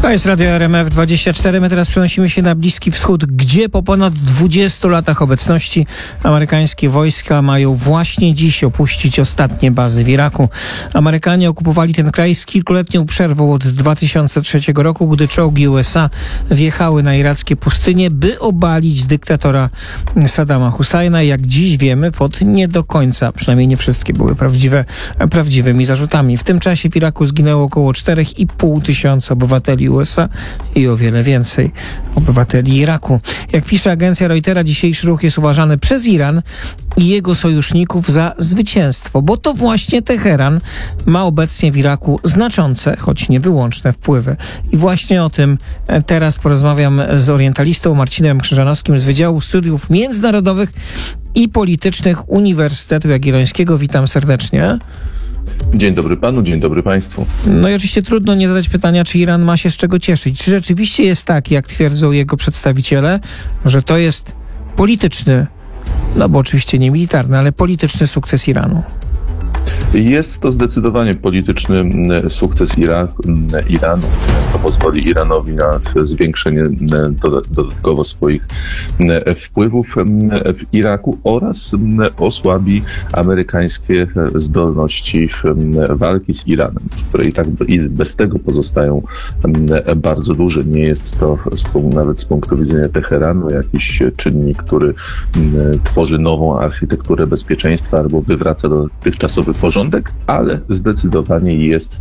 To jest Radio RMF24. My teraz przenosimy się na Bliski Wschód, gdzie po ponad 20 latach obecności amerykańskie wojska mają właśnie dziś opuścić ostatnie bazy w Iraku. Amerykanie okupowali ten kraj z kilkuletnią przerwą od 2003 roku, gdy czołgi USA wjechały na irackie pustynie, by obalić dyktatora Saddama Husajna. Jak dziś wiemy, pod nie do końca, przynajmniej nie wszystkie były prawdziwymi zarzutami. W tym czasie w Iraku zginęło około 4,5 tysiąca obywateli USA i o wiele więcej obywateli Iraku. Jak pisze agencja Reutera, dzisiejszy ruch jest uważany przez Iran i jego sojuszników za zwycięstwo, bo to właśnie Teheran ma obecnie w Iraku znaczące, choć nie wyłączne wpływy. I właśnie o tym teraz porozmawiam z orientalistą Marcinem Krzyżanowskim z Wydziału Studiów Międzynarodowych i Politycznych Uniwersytetu Jagiellońskiego. Witam serdecznie. Dzień dobry panu, dzień dobry państwu. No i oczywiście trudno nie zadać pytania, czy Iran ma się z czego cieszyć. Czy rzeczywiście jest tak, jak twierdzą jego przedstawiciele, że to jest polityczny, no bo oczywiście nie militarny, ale polityczny sukces Iranu? Jest to zdecydowanie polityczny sukces Iranu. To pozwoli Iranowi na zwiększenie dodatkowo swoich wpływów w Iraku oraz osłabi amerykańskie zdolności walki z Iranem, które i tak i bez tego pozostają bardzo duże. Nie jest to nawet z punktu widzenia Teheranu jakiś czynnik, który tworzy nową architekturę bezpieczeństwa albo wywraca dotychczasowy porządek, ale zdecydowanie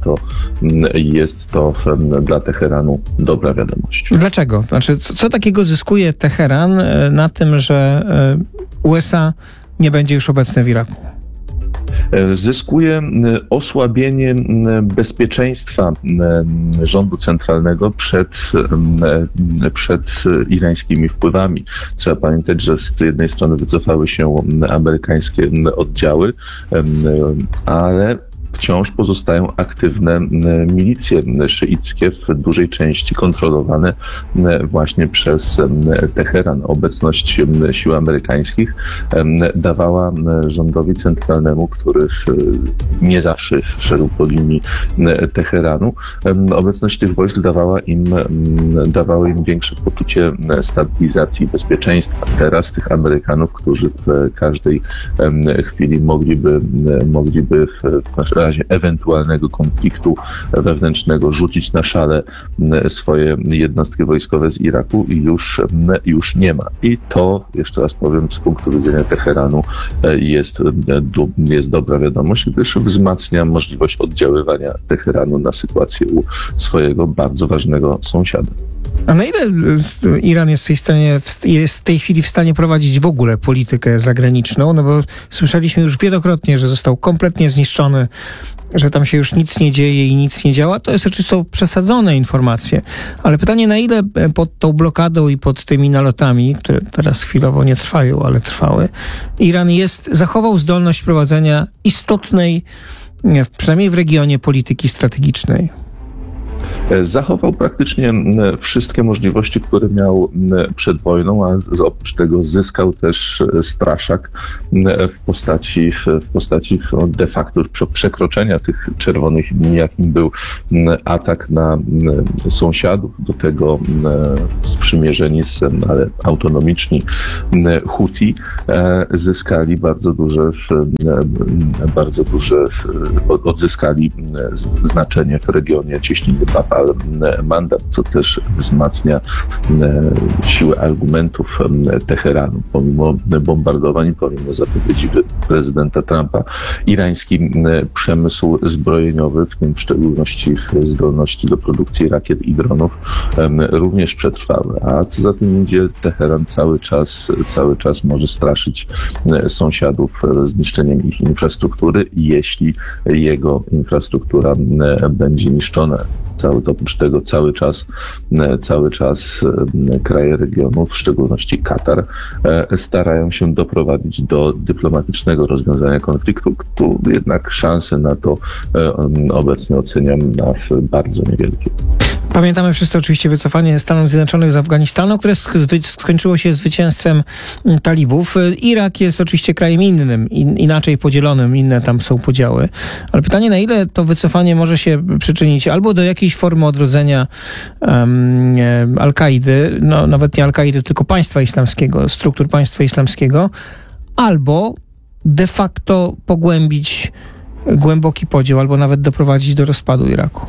jest to dla Teheranu dobra wiadomość. Dlaczego? Znaczy, co takiego zyskuje Teheran na tym, że USA nie będzie już obecne w Iraku? Zyskuje osłabienie bezpieczeństwa rządu centralnego przed irańskimi wpływami. Trzeba pamiętać, że z jednej strony wycofały się amerykańskie oddziały, ale wciąż pozostają aktywne milicje szyickie, w dużej części kontrolowane właśnie przez Teheran. Obecność sił amerykańskich dawała rządowi centralnemu, który nie zawsze szedł po linii Teheranu, obecność tych wojsk dawała im większe poczucie stabilizacji i bezpieczeństwa. Teraz tych Amerykanów, którzy w każdej chwili mogliby w razie ewentualnego konfliktu wewnętrznego rzucić na szale swoje jednostki wojskowe z Iraku już nie ma. I to, jeszcze raz powiem, z punktu widzenia Teheranu jest dobra wiadomość, gdyż wzmacnia możliwość oddziaływania Teheranu na sytuację u swojego bardzo ważnego sąsiada. A na ile Iran jest w tej chwili w stanie prowadzić w ogóle politykę zagraniczną? No bo słyszeliśmy już wielokrotnie, że został kompletnie zniszczony, że tam się już nic nie dzieje i nic nie działa. To jest oczywiście przesadzone informacje. Ale pytanie, na ile pod tą blokadą i pod tymi nalotami, które teraz chwilowo nie trwają, ale trwały, Iran zachował zdolność prowadzenia istotnej, przynajmniej w regionie, polityki strategicznej? Zachował praktycznie wszystkie możliwości, które miał przed wojną, a oprócz tego zyskał też straszak w postaci de facto przekroczenia tych czerwonych linii, jakim był atak na sąsiadów, do tego sprzymierzeni, ale autonomiczni Huti zyskali odzyskali znaczenie w regionie cieśniny Bab al-Mandab, co też wzmacnia siłę argumentów Teheranu. Pomimo bombardowań, pomimo zapowiedzi prezydenta Trumpa, irański przemysł zbrojeniowy, w tym w szczególności zdolności do produkcji rakiet i dronów, również przetrwały. A co za tym idzie, Teheran cały czas może straszyć sąsiadów zniszczeniem ich infrastruktury, jeśli jego infrastruktura będzie niszczona. Oprócz tego cały czas kraje regionu, w szczególności Katar, starają się doprowadzić do dyplomatycznego rozwiązania konfliktu, tu jednak szanse na to obecnie oceniam na bardzo niewielkie. Pamiętamy wszyscy oczywiście wycofanie Stanów Zjednoczonych z Afganistanu, które skończyło się zwycięstwem talibów. Irak jest oczywiście krajem innym, inaczej podzielonym, inne tam są podziały. Ale pytanie, na ile to wycofanie może się przyczynić albo do jakiejś formy odrodzenia Al-Kaidy, no nawet nie Al-Kaidy, tylko państwa islamskiego, struktur państwa islamskiego, albo de facto pogłębić głęboki podział, albo nawet doprowadzić do rozpadu Iraku.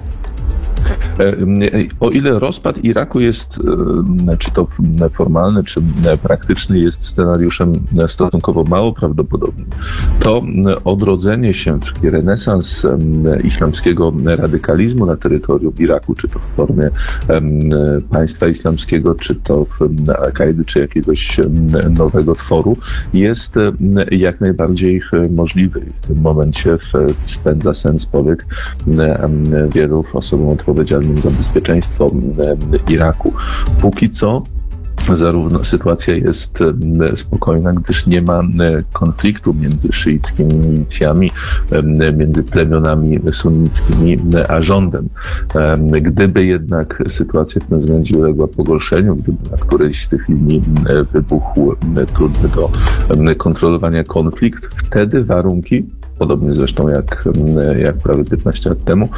O ile rozpad Iraku jest, czy to formalny, czy praktyczny, jest scenariuszem stosunkowo mało prawdopodobnym, to odrodzenie się, czyli renesans islamskiego radykalizmu na terytorium Iraku, czy to w formie państwa islamskiego, czy to w Al-Kaidy, czy jakiegoś nowego tworu, jest jak najbardziej możliwy. W tym momencie spędza sens powiek wielu osobom odpowiedzialnym za bezpieczeństwo Iraku. Póki co zarówno sytuacja jest spokojna, gdyż nie ma konfliktu między szyickimi milicjami, między plemionami sunnickimi a rządem. Gdyby jednak sytuacja w tym względzie uległa pogorszeniu, gdyby na którejś z tych linii wybuchł trudny do kontrolowania konflikt, wtedy warunki, podobnie zresztą jak prawie 15 lat temu,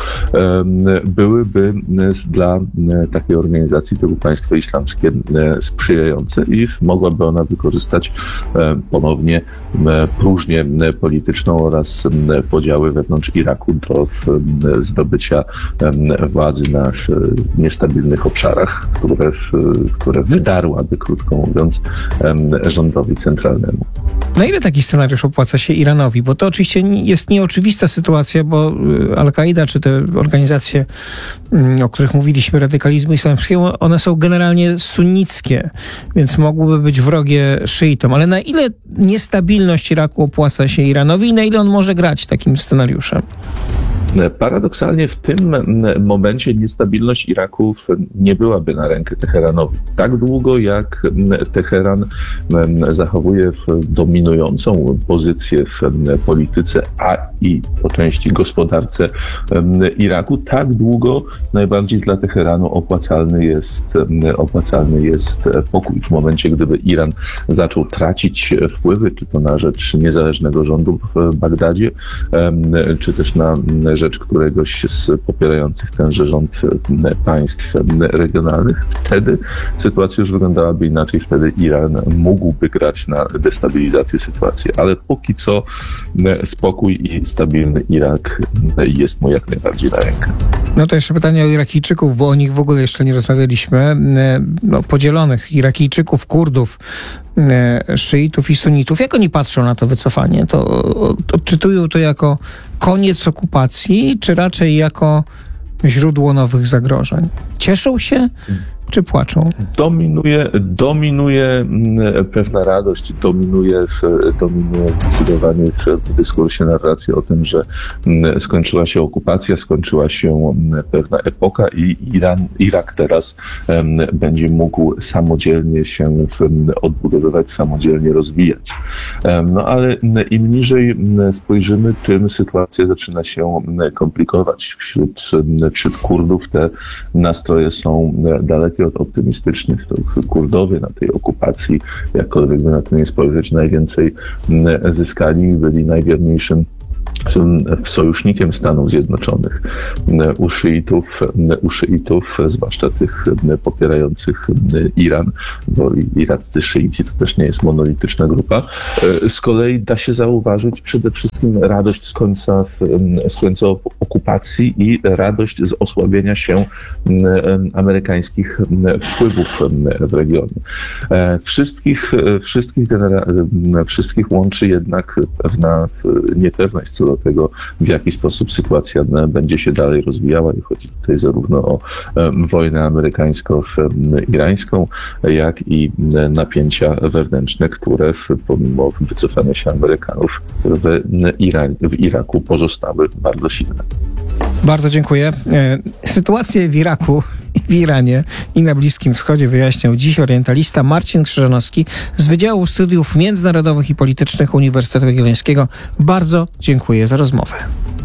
byłyby dla takiej organizacji typu państwo islamskie sprzyjające i mogłaby ona wykorzystać ponownie próżnię polityczną oraz podziały wewnątrz Iraku do zdobycia władzy na niestabilnych obszarach, które wydarłaby, krótko mówiąc, rządowi centralnemu. Na ile taki scenariusz opłaca się Iranowi? Bo to oczywiście jest nieoczywista sytuacja, bo Al-Kaida, czy te organizacje, o których mówiliśmy, radykalizmu islamskiego, one są generalnie sunnickie, więc mogłyby być wrogie szyitom. Ale na ile niestabilność Iraku opłaca się Iranowi i na ile on może grać takim scenariuszem? Paradoksalnie w tym momencie niestabilność Iraku nie byłaby na rękę Teheranowi. Tak długo jak Teheran zachowuje dominującą pozycję w polityce, a i po części gospodarce Iraku, tak długo najbardziej dla Teheranu opłacalny jest pokój. W momencie, gdyby Iran zaczął tracić wpływy, czy to na rzecz niezależnego rządu w Bagdadzie, czy też na rzecz któregoś z popierających tenże rząd państw regionalnych, wtedy sytuacja już wyglądałaby inaczej. Wtedy Iran mógłby grać na destabilizację sytuacji, ale póki co spokój i stabilny Irak jest mu jak najbardziej na rękę. No to jeszcze pytanie o Irakijczyków, bo o nich w ogóle jeszcze nie rozmawialiśmy. Podzielonych Irakijczyków, Kurdów, szyitów i sunnitów. Jak oni patrzą na to wycofanie? To odczytują to jako koniec okupacji, czy raczej jako źródło nowych zagrożeń? Cieszą się, czy płaczą? Dominuje pewna radość, dominuje zdecydowanie w dyskursie narracja o tym, że skończyła się okupacja, skończyła się pewna epoka i Irak teraz będzie mógł samodzielnie się odbudowywać, samodzielnie rozwijać. No ale im niżej spojrzymy, tym sytuacja zaczyna się komplikować. Wśród Kurdów te nastroje są dalekie od optymistycznych. To Kurdowie na tej okupacji, jakkolwiek by na to nie spojrzeć, najwięcej zyskali i byli najwierniejszym sojusznikiem Stanów Zjednoczonych. U szyitów, zwłaszcza tych popierających Iran, bo iraccy szyici to też nie jest monolityczna grupa. Z kolei da się zauważyć przede wszystkim radość z końca okupacji i radość z osłabienia się amerykańskich wpływów w regionie. Wszystkich łączy jednak pewna niepewność co do tego, w jaki sposób sytuacja będzie się dalej rozwijała i chodzi tutaj zarówno o wojnę amerykańsko-irańską, jak i napięcia wewnętrzne, które pomimo wycofania się Amerykanów w Iraku pozostały bardzo silne. Bardzo dziękuję. Sytuację w Iraku, w Iranie i na Bliskim Wschodzie wyjaśniał dziś orientalista Marcin Krzyżanowski z Wydziału Studiów Międzynarodowych i Politycznych Uniwersytetu Jagiellońskiego. Bardzo dziękuję za rozmowę.